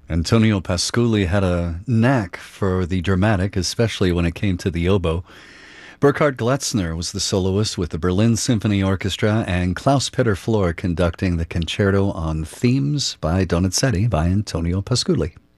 Antonio Pasculi had a knack for the dramatic, especially when it came to the oboe. Burkhard Glatzner was the soloist with the Berlin Symphony Orchestra and Klaus Peter Flohr conducting the concerto on themes by Donizetti by Antonio Pasculi.